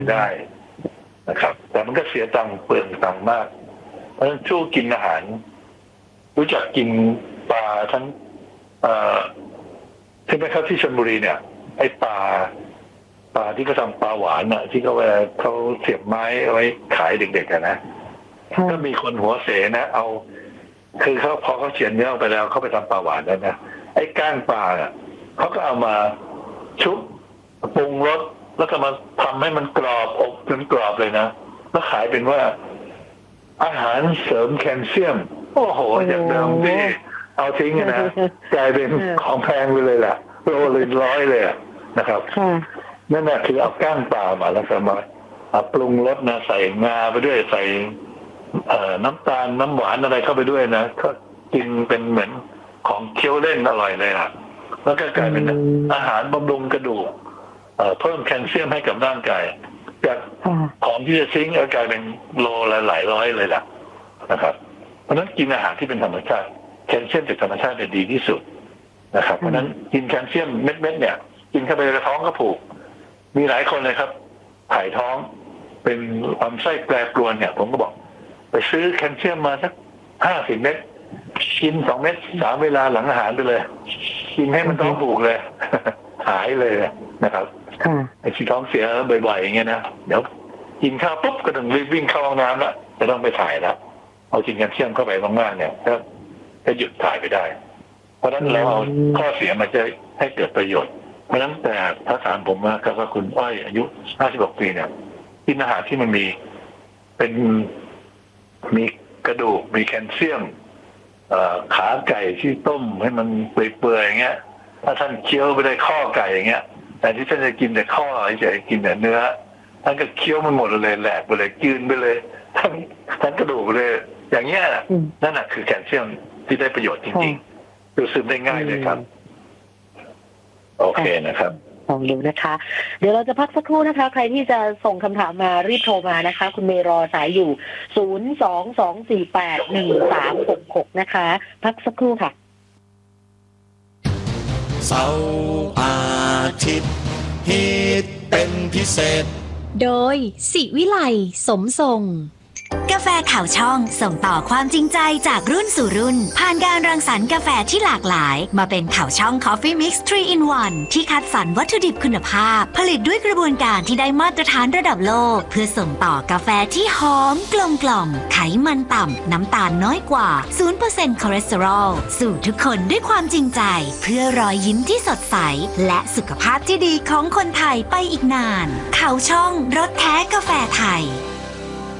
ได้นะครับแต่มันก็เสียตังค์เปลืองตังค์มากเพราะฉะนั้นช่วงกินอาหารรู้จักกินปลาทั้งใช่ไหมครับที่ชลบุรีเนี่ยไอ้ปลาที่เขาทำปลาหวานน่ะที่เขาเสียบไม้เอาไว้ขายเด็กๆนะก็มีคนหัวเสนะเอาคือเขาพอเขาเฉียนเนื้อไปแล้วเขาไปทำปลาหวานแล้วนะไอ้ก้างปลาอ่ะเขาก็เอามาชุบปรุงรสแล้วก็มาทำให้มันกรอบอบจนกรอบเลยนะแล้วขายเป็นว่าอาหารเสริมแคลเซียมโอ้โหจากเดิมที่เอาทิ้งนะกลายเป็นของแพงไปเลยแหละโลเลย100เลยนะครับนั่นแหละคือเอาก้างปลามาแล้วก็มาปรุงรสนะใส่งาไปด้วยใส่น้ำตาลน้ำหวานอะไรเข้าไปด้วยนะก็กินเป็นเหมือนของเคี้ยวเล่นอร่อยเลยแล้วก็กลายเป็นอาหารบำรุงกระดูกเพิ่มแคลเซียมให้กับร่างกายจากของที่จะทิ้งกลายเป็นโลละหลายร้อยเลยล่ะนะครับเพราะฉะนั้นกินอาหารที่เป็นธรรมชาติแคลเซียมจากธรรมชาติดีที่สุดนะครับเพราะฉะนั้นกินแคลเซียมเม็ดๆเนี่ยกินเข้าไปในท้องก็ผูกมีหลายคนเลยครับถ่ายท้องเป็นลำไส้แปรปรวนเนี่ยผมก็บอกไปซื้อแคลเซียมมาสัก50 เม็ดกิน2 เม็ด3 เวลาหลังอาหารไปเลยกินให้มันท้องผูกเลยหายเลยนะครับไอ้ที่ท้องเสียบ่อยๆอย่างเงี้ยนะเดี๋ยวกินข้าวปุ๊บก็ต้องรีบวิ่งเข้าห้องน้ำแล้วจะต้องไปถ่ายแล้วเอากินแคลเซียมเข้าไปมากๆเนี่ยก็หยุดถ่ายไปได้เพราะฉะนั้นเราเอาข้อเสียมาจะให้เกิดประโยชน์เพราะฉะนั้นแต่ถ้าถามผมว่าคุณอ้อยอายุ56 ปีเนี่ยกินอาหารที่มันมีกระดูกมีแคลเซียมขาไก่ที่ต้มให้มันเปื่อยๆอย่างเงี้ยถ้าท่านเคี้ยวไปได้ข้อไก่อย่างเงี้ยแต่ที่ท่านจะกินแต่ข้อจะกินแต่เนื้อท่านก็เคี้ยวมันหมดเลยแหลกไปเลยกลืนไปเลยทั้งกระดูกเลยอย่างเงี้ยนั่นแหะคือแคลเซียมที่ได้ประโยชน์จริงๆดูซึมได้ง่ายเลยครับโอเคนะครับลองดูนะคะเดี๋ยวเราจะพักสักครู่นะคะใครที่จะส่งคำถามมารีบโทรมานะคะคุณเมย์รอสายอยู่022481366นะคะพักสักครู่ค่ะเสาร์อาทิตย์ฮิตเป็นพิเศษโดยศิวิไลสมทรงกาแฟข่าวช่องส่งต่อความจริงใจจากรุ่นสู่รุ่นผ่านการรังสรรค์กาแฟที่หลากหลายมาเป็นข่าวช่อง Coffee Mix 3 in 1 ที่คัดสรรวัตถุดิบคุณภาพผลิตด้วยกระบวนการที่ได้มาตรฐานระดับโลกเพื่อส่งต่อกาแฟที่หอมกลมกล่อมไขมันต่ำน้ำตาลน้อยกว่า 0% คอเลสเตอรอลสู่ทุกคนด้วยความจริงใจเพื่อรอยยิ้มที่สดใสและสุขภาพที่ดีของคนไทยไปอีกนานข่าวช่องรสแท้กาแฟไทย